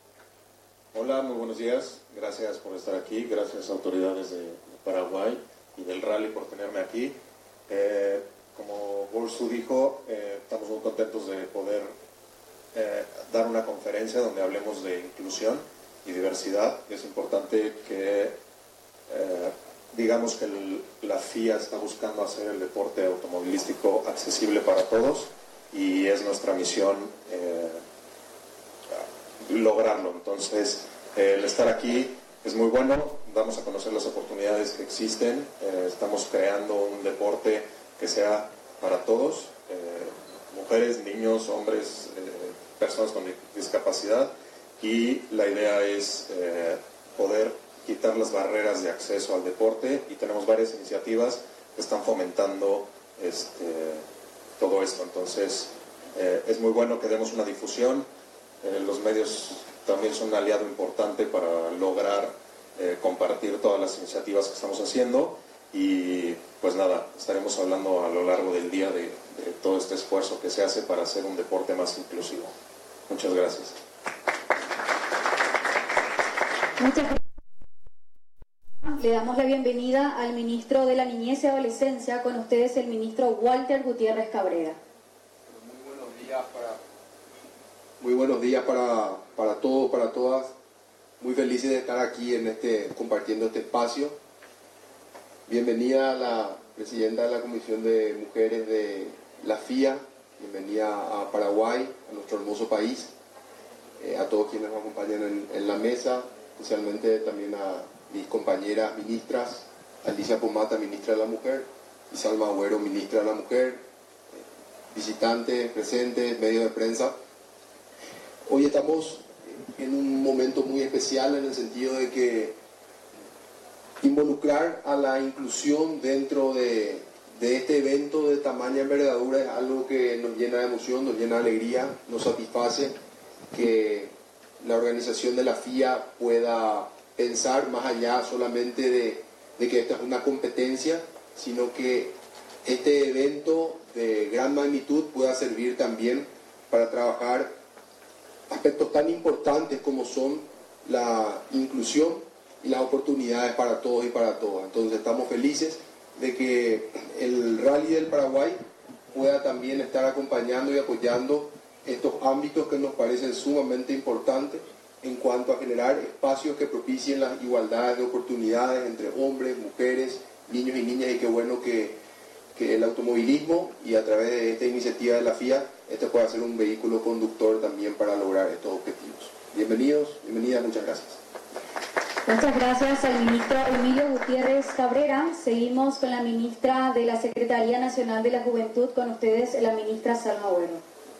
S8: Hola, muy buenos días. Gracias por estar aquí. Gracias, autoridades de Paraguay y del rally por tenerme aquí. Eh, como Bursu dijo, eh, estamos muy contentos de poder eh, dar una conferencia donde hablemos de inclusión y diversidad. Es importante que eh, digamos que el, la F I A está buscando hacer el deporte automovilístico accesible para todos y es nuestra misión eh, lograrlo. Entonces, eh, el estar aquí es muy bueno, damos a conocer las oportunidades que existen, eh, estamos creando un deporte que sea para todos, eh, mujeres, niños, hombres, eh, personas con discapacidad, y la idea es eh, poder quitar las barreras de acceso al deporte, y tenemos varias iniciativas que están fomentando este, todo esto. Entonces eh, es muy bueno que demos una difusión. Eh, los medios también son un aliado importante para lograr eh, compartir todas las iniciativas que estamos haciendo, y pues nada, estaremos hablando a lo largo del día de, de todo este esfuerzo que se hace para hacer un deporte más inclusivo. Muchas gracias.
S7: Muchas gracias. Le damos la bienvenida al ministro de la Niñez y Adolescencia. Con ustedes el ministro Walter Gutiérrez Cabrera.
S9: Muy buenos días para, muy buenos días para, para todos, para todas. Muy felices de estar aquí en este, compartiendo este espacio. Bienvenida a la presidenta de la Comisión de Mujeres de la F I A. Bienvenida a Paraguay, a nuestro hermoso país. Eh, a todos quienes nos acompañan en, en la mesa, especialmente también a mis compañeras ministras, Alicia Pomata, ministra de la Mujer, y Salma Agüero, ministra de la Mujer, eh, visitantes, presentes, medios de prensa. Hoy estamos en un momento muy especial en el sentido de que involucrar a la inclusión dentro de, de este evento de tamaña envergadura es algo que nos llena de emoción, nos llena de alegría, nos satisface que la organización de la F I A pueda pensar más allá solamente de, de que esta es una competencia, sino que este evento de gran magnitud pueda servir también para trabajar aspectos tan importantes como son la inclusión y las oportunidades para todos y para todas. Entonces estamos felices de que el Rally del Paraguay pueda también estar acompañando y apoyando estos ámbitos que nos parecen sumamente importantes en cuanto a generar espacios que propicien las igualdades de oportunidades entre hombres, mujeres, niños y niñas, y qué bueno que, que el automovilismo y a través de esta iniciativa de la F I A este pueda ser un vehículo conductor también para lograr estos objetivos. Bienvenidos, bienvenidas, muchas gracias.
S7: Muchas gracias al ministro Emilio Gutiérrez Cabrera. Seguimos con la ministra de la Secretaría Nacional de la Juventud, con ustedes la ministra Salma Agüero.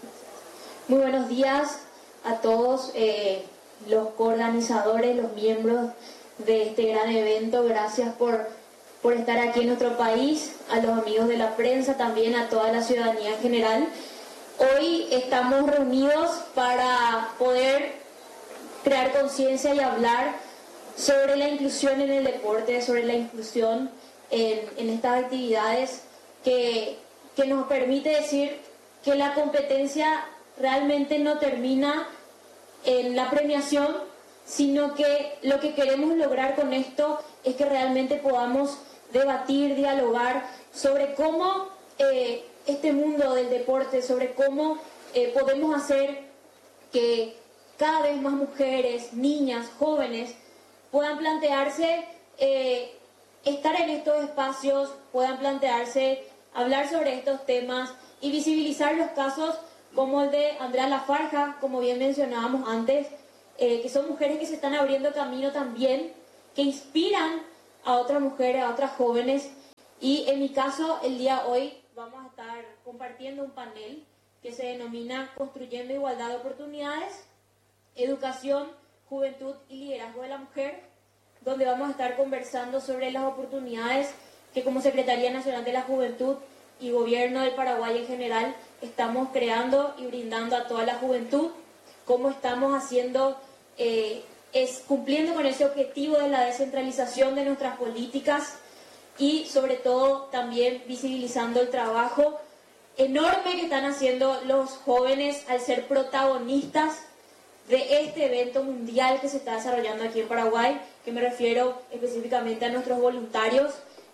S10: Muy buenos días a todos eh, los coorganizadores, los miembros de este gran evento. Gracias por, por estar aquí en nuestro país, a los amigos de la prensa, también a toda la ciudadanía en general. Hoy estamos reunidos para poder crear conciencia y hablar sobre la inclusión en el deporte, sobre la inclusión en, en estas actividades que, que nos permite decir que la competencia realmente no termina en la premiación, sino que lo que queremos lograr con esto es que realmente podamos debatir, dialogar sobre cómo eh, este mundo del deporte, sobre cómo eh, podemos hacer que cada vez más mujeres, niñas, jóvenes puedan plantearse eh, estar en estos espacios, puedan plantearse hablar sobre estos temas y visibilizar los casos como el de Andrea Lafarja, como bien mencionábamos antes, eh, que son mujeres que se están abriendo camino también, que inspiran a otras mujeres, a otras jóvenes. Y en mi caso, el día de hoy vamos a estar compartiendo un panel que se denomina Construyendo Igualdad de Oportunidades, Educación, Juventud y Liderazgo de la Mujer, donde vamos a estar conversando sobre las oportunidades que como Secretaría Nacional de la Juventud y Gobierno del Paraguay en general estamos creando y brindando a toda la juventud, cómo estamos haciendo, eh, es cumpliendo con ese objetivo de la descentralización de nuestras políticas y sobre todo también visibilizando el trabajo enorme que están haciendo los jóvenes al ser protagonistas de este evento mundial que se está desarrollando aquí en Paraguay, que me refiero específicamente a nuestros voluntarios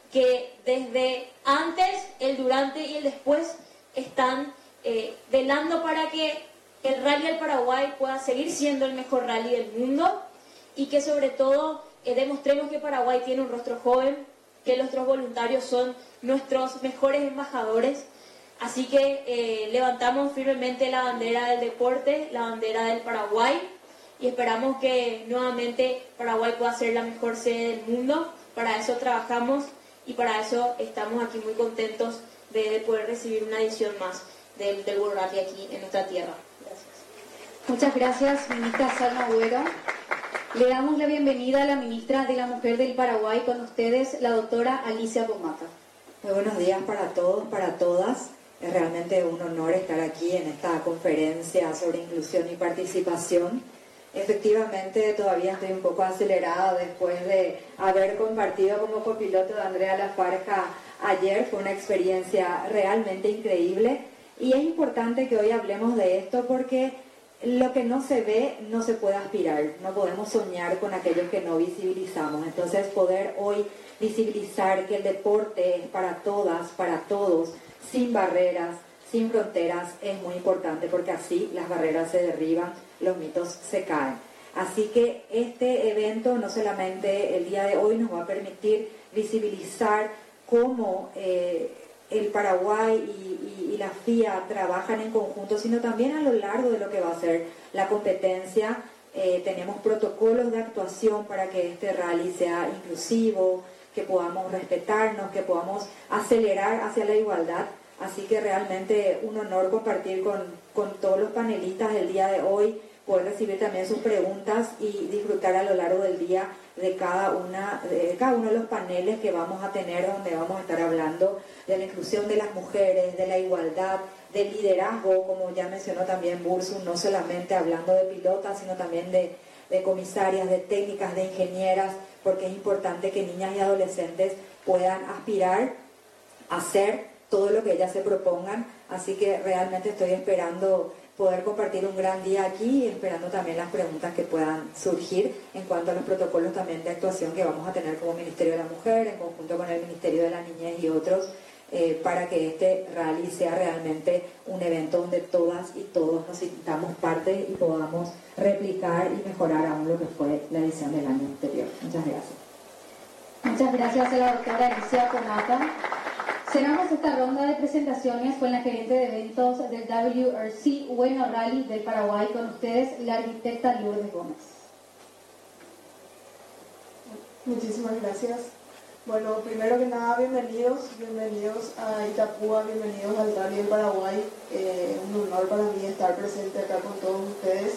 S10: que desde antes, el durante y el después están eh, velando para que el Rally del Paraguay pueda seguir siendo el mejor rally del mundo y que sobre todo eh, demostremos que Paraguay tiene un rostro joven, que nuestros voluntarios son nuestros mejores embajadores. Así que eh, levantamos firmemente la bandera del deporte, la bandera del Paraguay, y esperamos que nuevamente Paraguay pueda ser la mejor sede del mundo. Para eso trabajamos y para eso estamos aquí muy contentos de, de poder recibir una edición más del, del World Rally aquí en nuestra tierra. Gracias.
S7: Muchas gracias, ministra Salma Agüero. Le damos la bienvenida a la ministra de la Mujer del Paraguay, con ustedes la doctora Alicia Pomata.
S11: Muy buenos días para todos, para todas. Es realmente un honor estar aquí en esta conferencia sobre inclusión y participación. Efectivamente, todavía estoy un poco acelerada después de haber compartido como copiloto de Andrea Lafarja ayer. Fue una experiencia realmente increíble y es importante que hoy hablemos de esto porque lo que no se ve no se puede aspirar. No podemos soñar con aquellos que no visibilizamos. Entonces, poder hoy visibilizar que el deporte es para todas, para todos, sin barreras, sin fronteras, es muy importante porque así las barreras se derriban, los mitos se caen. Así que este evento no solamente el día de hoy nos va a permitir visibilizar cómo eh, el Paraguay y, y, y la F I A trabajan en conjunto, sino también a lo largo de lo que va a ser la competencia. Eh, tenemos protocolos de actuación para que este rally sea inclusivo, que podamos respetarnos, que podamos acelerar hacia la igualdad. Así que realmente un honor compartir con, con todos los panelistas el día de hoy, poder recibir también sus preguntas y disfrutar a lo largo del día de cada, una, de cada uno de los paneles que vamos a tener, donde vamos a estar hablando de la inclusión de las mujeres, de la igualdad, del liderazgo, como ya mencionó también Bursu, no solamente hablando de pilotas, sino también de, de comisarias, de técnicas, de ingenieras, porque es importante que niñas y adolescentes puedan aspirar a ser todo lo que ellas se propongan. Así que realmente estoy esperando poder compartir un gran día aquí y esperando también las preguntas que puedan surgir en cuanto a los protocolos también de actuación que vamos a tener como Ministerio de la Mujer, en conjunto con el Ministerio de la Niñez y otros, eh, para que este rally sea realmente un evento donde todas y todos nos sintamos parte y podamos replicar y mejorar aún lo que fue la edición del año anterior. Muchas gracias.
S7: Muchas gracias a la doctora Alicia Pomata. Cerramos esta ronda de presentaciones con la gerente de eventos del W R C Bueno Rally del Paraguay. Con ustedes, la arquitecta Lourdes Gómez.
S12: Muchísimas gracias. Bueno, primero que nada, bienvenidos, bienvenidos a Itapúa, bienvenidos al Rally del Paraguay. Eh, un honor para mí estar presente acá con todos ustedes.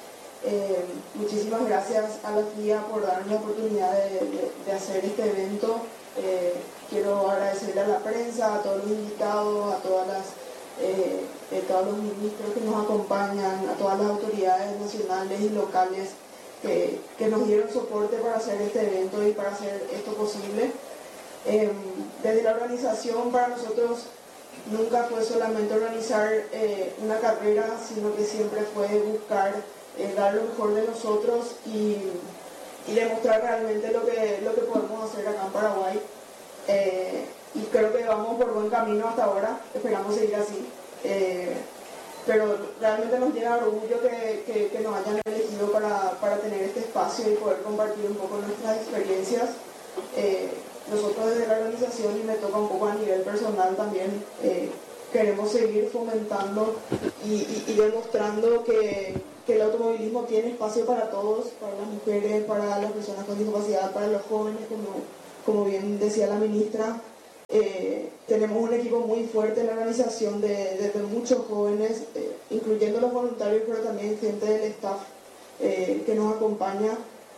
S12: Eh, muchísimas gracias a la F I A por darnos la oportunidad de, de, de hacer este evento. Eh, quiero agradecerle a la prensa, a todos los invitados, a todas las, eh, eh, todos los ministros que nos acompañan, a todas las autoridades nacionales y locales que, que nos dieron soporte para hacer este evento y para hacer esto posible. Eh, desde la organización, para nosotros nunca fue solamente organizar eh, una carrera, sino que siempre fue buscar eh, dar lo mejor de nosotros y y demostrar realmente lo que, lo que podemos hacer acá en Paraguay. Eh, y creo que vamos por buen camino hasta ahora, esperamos seguir así. Eh, pero realmente nos llena orgullo que, que, que nos hayan elegido para, para tener este espacio y poder compartir un poco nuestras experiencias. Eh, nosotros desde la organización, y me toca un poco a nivel personal también, eh, queremos seguir fomentando y, y, y demostrando que, que el automovilismo tiene espacio para todos, para las mujeres, para las personas con discapacidad, para los jóvenes, como, como bien decía la ministra. Eh, tenemos un equipo muy fuerte en la organización de, de, de muchos jóvenes, eh, incluyendo los voluntarios, pero también gente del staff eh, que nos acompaña.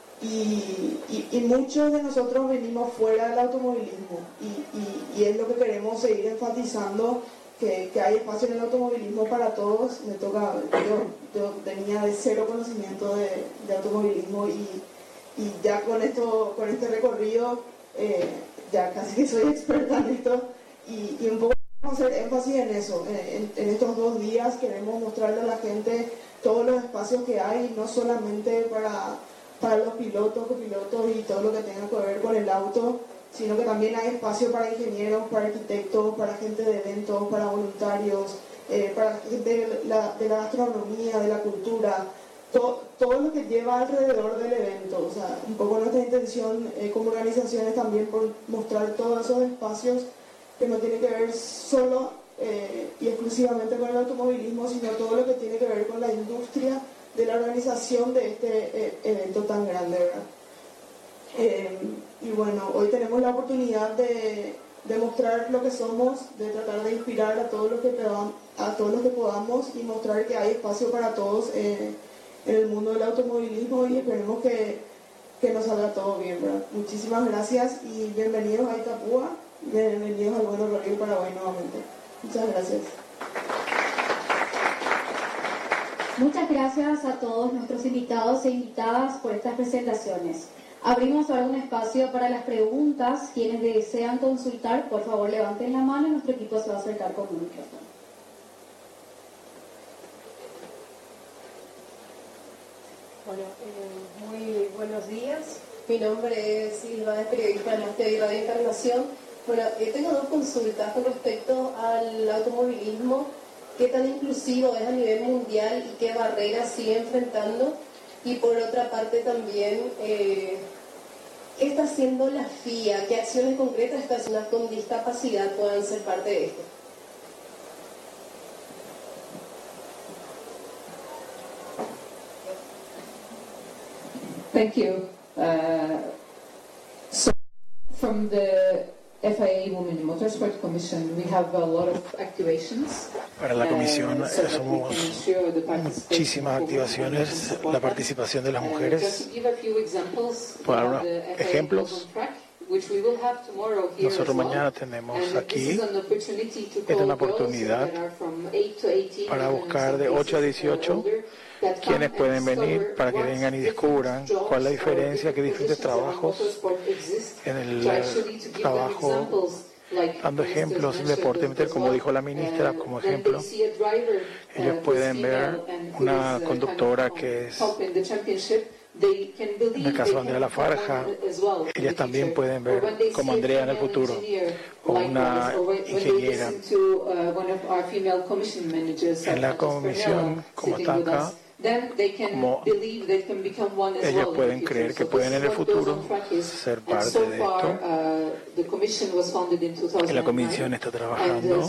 S12: Y, y, y muchos de nosotros venimos fuera del automovilismo y, y, y es lo que queremos seguir enfatizando, que, que hay espacio en el automovilismo para todos. Me toca, yo, yo venía de cero conocimiento de, de automovilismo y, y ya con esto, con este recorrido eh, ya casi que soy experta en esto y, y un poco vamos a hacer énfasis en eso. En, en estos dos días queremos mostrarle a la gente todos los espacios que hay, no solamente para para los pilotos, copilotos y todo lo que tenga que ver con el auto, sino que también hay espacio para ingenieros, para arquitectos, para gente de eventos, para voluntarios, eh, para gente de la, de la gastronomía, de la cultura, to, todo lo que lleva alrededor del evento. O sea, un poco nuestra intención eh, como organización es también por mostrar todos esos espacios que no tienen que ver solo eh, y exclusivamente con el automovilismo, sino todo lo que tiene que ver con la industria de la organización de este eh, evento tan grande, ¿verdad? Eh, y bueno, hoy tenemos la oportunidad de, de mostrar lo que somos, de tratar de inspirar a todos los que, a todos los que podamos y mostrar que hay espacio para todos eh, en el mundo del automovilismo, y esperemos que, que nos salga todo bien, ¿verdad? Muchísimas gracias y bienvenidos a Itapúa, bienvenidos al Bueno Rally Paraguay nuevamente. Muchas gracias.
S7: Muchas gracias a todos nuestros invitados e invitadas por estas presentaciones. Abrimos ahora un espacio para las preguntas. Quienes desean consultar, por favor levanten la mano y nuestro equipo se va a acercar con un micrófono.
S13: Bueno, eh, muy buenos días. Mi nombre es Silva, es periodista de T V Radio Encarnación. Bueno, eh, tengo dos consultas con respecto al automovilismo. ¿Qué tan inclusivo es a nivel mundial y qué barreras sigue enfrentando? Y por otra parte también, eh, ¿qué está haciendo la F I A? ¿Qué acciones concretas estas personas con discapacidad puedan ser parte de esto?
S6: Thank you. Uh, so from the F I A Women in Motorsport Commission, we have a lot of activations.
S14: Para la comisión somos muchísimas activaciones, la participación de las mujeres. Por dar unos ejemplos, nosotros mañana tenemos aquí, esta es una oportunidad para buscar de ocho a dieciocho quienes pueden venir para que vengan y descubran cuál es la diferencia, qué diferentes trabajos en el trabajo, dando ejemplos del deporte, como dijo la ministra, como ejemplo. Ellos pueden ver una conductora que es, en el caso de Andrea Lafarja, ellas también pueden ver como Andrea en el futuro, o una ingeniera. En la comisión, como está acá, como ellos pueden creer que pueden en el futuro ser parte de esto. Y la comisión está trabajando,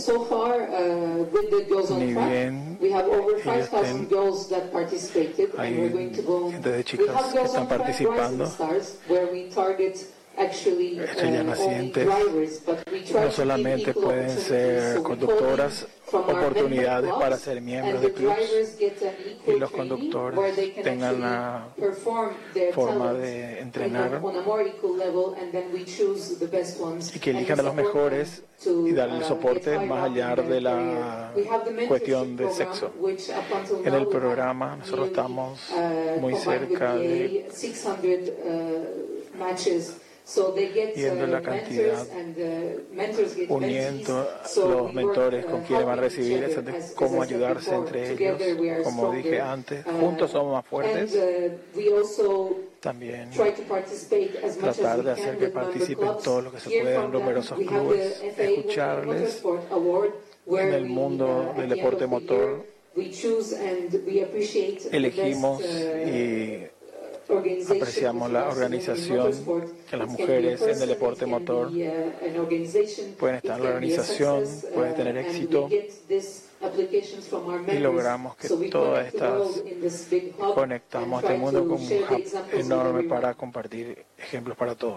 S14: ni bien ellos estén, hay gente de chicas que están participando. Estrellas nacientes no solamente pueden ser conductoras, oportunidades para ser miembros de clubes, y los conductores tengan la forma de entrenar y que elijan a los mejores y darle el soporte más allá de la cuestión de sexo. En el programa nosotros estamos muy cerca de viendo la cantidad, uniendo los mentores con quienes van a recibir, eso de cómo ayudarse entre ellos. Como dije antes, juntos somos más fuertes. También tratar de hacer que participen todo lo que se pueda en numerosos clubes, escucharles en el mundo del deporte motor. Elegimos y apreciamos la organización, que las mujeres en el deporte motor pueden estar en la organización, pueden tener éxito, y logramos que todas estas conectamos a este mundo con un hub enorme para compartir ejemplos para todos.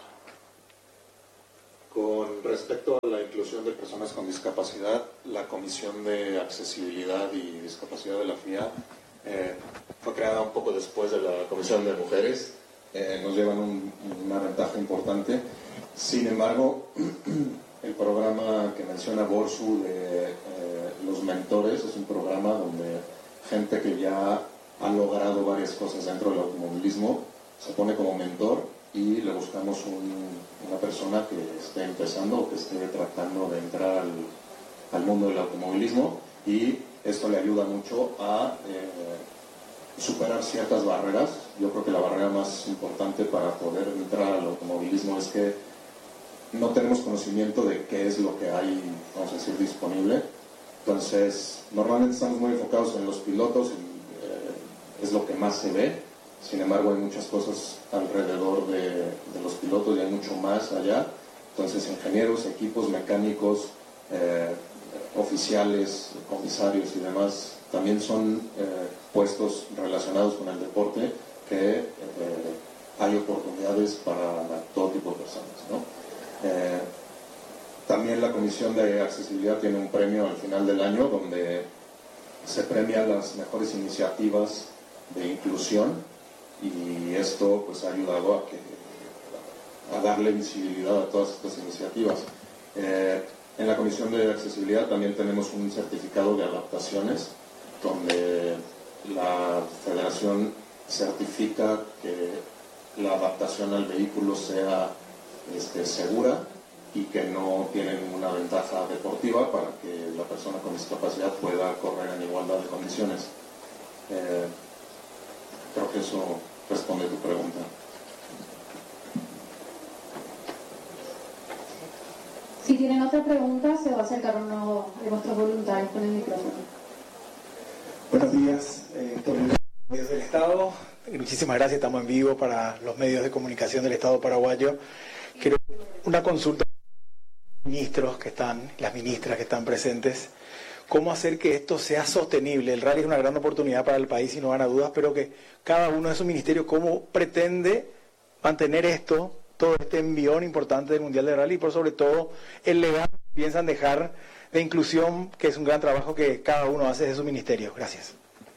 S8: Con respecto a la inclusión de personas con discapacidad, la Comisión de Accesibilidad y Discapacidad de la F I A Eh, fue creada un poco después de la Comisión de Mujeres. Eh, nos llevan un, una ventaja importante. Sin embargo, el programa que menciona Borsu de eh, los mentores es un programa donde gente que ya ha logrado varias cosas dentro del automovilismo se pone como mentor, y le buscamos un, una persona que esté empezando o que esté tratando de entrar al, al mundo del automovilismo, y esto le ayuda mucho a eh, superar ciertas barreras. Yo creo que la barrera más importante para poder entrar al automovilismo es que no tenemos conocimiento de qué es lo que hay, vamos a decir, disponible. Entonces, normalmente estamos muy enfocados en los pilotos y eh, es lo que más se ve. Sin embargo, hay muchas cosas alrededor de, de los pilotos y hay mucho más allá. Entonces, ingenieros, equipos, mecánicos, eh, oficiales, comisarios y demás, también son eh, puestos relacionados con el deporte que eh, hay oportunidades para todo tipo de personas, ¿no? Eh, también la Comisión de Accesibilidad tiene un premio al final del año donde se premia las mejores iniciativas de inclusión y esto pues ha ayudado a, que, a darle visibilidad a todas estas iniciativas. Eh, en la Comisión de Accesibilidad también tenemos un certificado de adaptaciones donde la Federación certifica que la adaptación al vehículo sea este, segura y que no tiene ninguna ventaja deportiva para que la persona con discapacidad pueda correr en igualdad de condiciones. Eh, creo que eso responde a tu pregunta.
S7: Si tienen otra pregunta, se va a acercar uno de nuestros voluntarios con el micrófono.
S14: Buenos días, eh, por los medios del Estado. Muchísimas gracias, estamos en vivo para los medios de comunicación del Estado paraguayo. Quiero una consulta a los ministros que están, las ministras que están presentes. ¿Cómo hacer que esto sea sostenible? El rally es una gran oportunidad para el país, sin lugar a dudas, pero que cada uno de sus ministerios, ¿cómo pretende mantener esto, todo este envión importante del Mundial de Rally y por sobre todo el legado que piensan dejar de inclusión, que es un gran trabajo que cada uno hace de su ministerio? Gracias.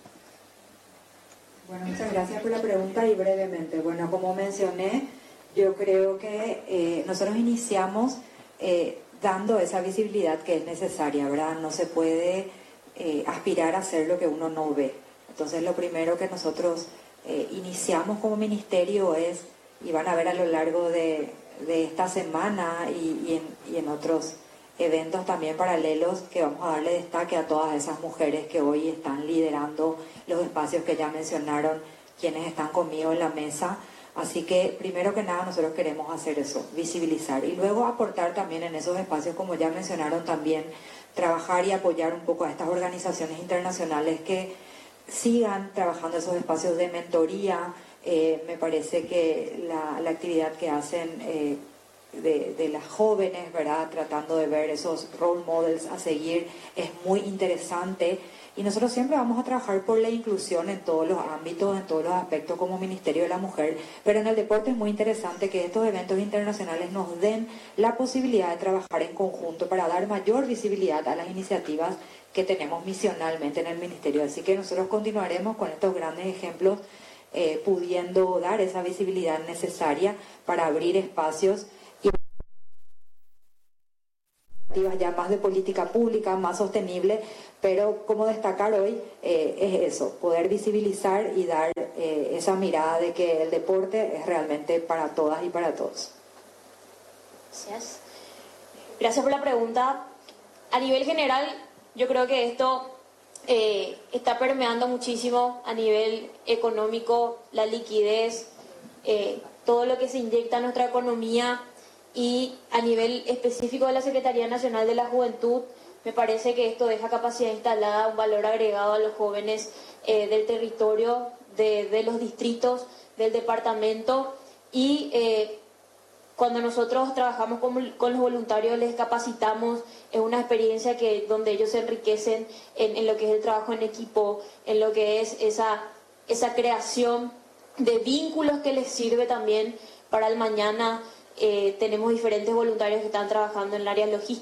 S11: Bueno, muchas gracias por la pregunta y brevemente. Bueno, como mencioné, yo creo que eh, nosotros iniciamos eh, dando esa visibilidad que es necesaria, ¿verdad? No se puede eh, aspirar a hacer lo que uno no ve. Entonces, lo primero que nosotros eh, iniciamos como ministerio es, y van a ver a lo largo de, de esta semana y, y, en, y en otros eventos también paralelos, que vamos a darle destaque a todas esas mujeres que hoy están liderando los espacios que ya mencionaron quienes están conmigo en la mesa. Así que primero que nada nosotros queremos hacer eso, visibilizar y luego aportar también en esos espacios, como ya mencionaron también, trabajar y apoyar un poco a estas organizaciones internacionales que sigan trabajando esos espacios de mentoría. Eh, me parece que la, la actividad que hacen eh, de, de las jóvenes, ¿verdad?, tratando de ver esos role models a seguir, es muy interesante. Y nosotros siempre vamos a trabajar por la inclusión en todos los ámbitos, en todos los aspectos como Ministerio de la Mujer, pero en el deporte es muy interesante que estos eventos internacionales nos den la posibilidad de trabajar en conjunto para dar mayor visibilidad a las iniciativas que tenemos misionalmente en el Ministerio. Así que nosotros continuaremos con estos grandes ejemplos, eh, pudiendo dar esa visibilidad necesaria para abrir espacios y ya más de política pública, más sostenible, pero como destacar hoy eh, es eso, poder visibilizar y dar eh, esa mirada de que el deporte es realmente para todas y para todos.
S10: Gracias. Gracias por la pregunta. A nivel general, yo creo que esto eh, está permeando muchísimo a nivel económico, la liquidez, eh, todo lo que se inyecta a nuestra economía. Y a nivel específico de la Secretaría Nacional de la Juventud, me parece que esto deja capacidad instalada, un valor agregado a los jóvenes eh, del territorio, de, de los distritos, del departamento. Y eh, cuando nosotros trabajamos con, con los voluntarios, les capacitamos, es una experiencia que donde ellos se enriquecen en, en lo que es el trabajo en equipo, en lo que es esa, esa creación de vínculos que les sirve también para el mañana. Eh, tenemos diferentes voluntarios que están trabajando en el área logística.